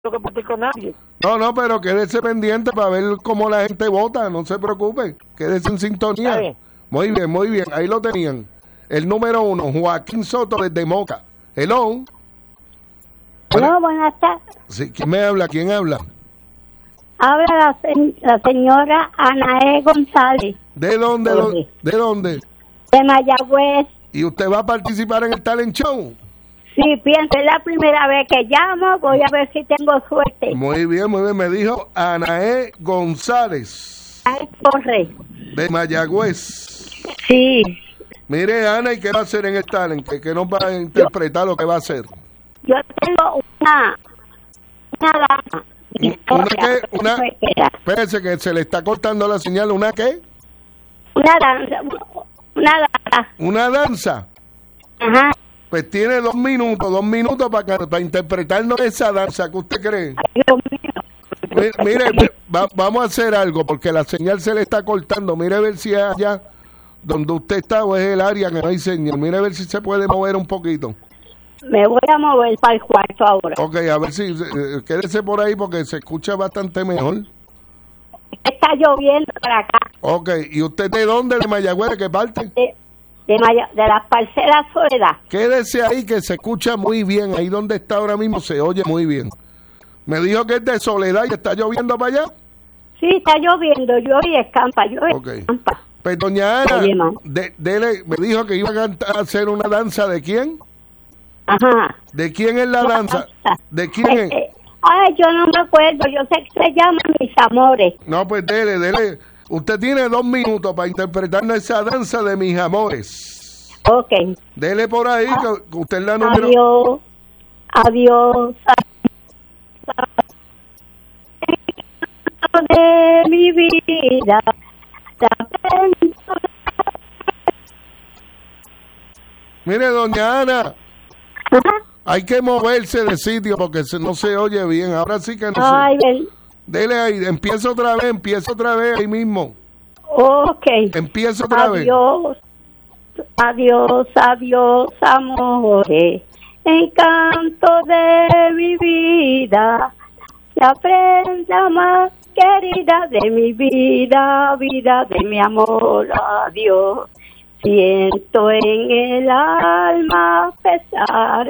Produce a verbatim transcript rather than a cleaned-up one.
que partir con nadie. No, no, pero quédese pendiente para ver cómo la gente vota, no se preocupe, quédese en sintonía. Bien. Muy bien, muy bien, ahí lo tenían. El número uno, Joaquín Soto desde Moca. Hello. Hola, buenas tardes. Sí, ¿quién me habla? ¿Quién habla? Habla la, se- la señora Anaé González, ¿De dónde? Jorge. ¿De dónde? de Mayagüez. ¿Y usted va a participar en el talent show? Sí, pienso, es la primera vez que llamo, voy a ver si tengo suerte. Muy bien, muy bien, me dijo Anaé González, Ay, corre. de Mayagüez. Sí, Mire, Ana, ¿y qué va a hacer en el talent? ¿Qué, qué nos va a interpretar lo que va a hacer? yo tengo una, una dama. ¿Una qué? Una, Me queda. espérese que se le está cortando la señal. ¿Una qué? Una danza, una danza. ¿Una danza? Ajá. Pues tiene dos minutos, dos minutos para, para interpretarnos esa danza que usted cree. Ay, Dios mío. Mire, mire, va- vamos a hacer algo porque la señal se le está cortando. Mire a ver si es allá donde usted está o es el área que no hay señal. Mire a ver si se puede mover un poquito. Me voy a mover para el cuarto ahora. Ok, a ver si, eh, quédese por ahí porque se escucha bastante mejor. Está lloviendo para acá, Ok, ¿y usted de dónde? ¿De Mayagüez? ¿De qué parte? de, de, Maya- de las parcelas Soledad. Quédese ahí que se escucha muy bien. Ahí donde está ahora mismo se oye muy bien. Me dijo que es de Soledad y está lloviendo para allá. Sí, está lloviendo, llueve y escampa, llueve Ok. y escampa. Pues doña Ana, Oye, ma. de, dele- me dijo que iba a cantar, a hacer una danza. ¿De quién? Ajá. ¿De quién es la danza? ¿De quién es? Este, ay, yo no me acuerdo, yo sé que se llama Mis Amores. No, pues dele, dele. Usted tiene dos minutos para interpretarnos esa danza de mis amores. Ok. Dele por ahí, que, que usted es la número... Adiós, adiós, adiós de mi vida. Mire, doña Ana, Ajá. hay que moverse de sitio porque se- no se oye bien. Ahora sí que no Ay, se... ven. Dele ahí, empieza otra vez, empieza otra vez ahí mismo. Ok. Empieza otra vez. Adiós, adiós, adiós, amores, encanto de mi vida, la prenda más querida de mi vida, vida de mi amor, adiós. Siento en el alma pesares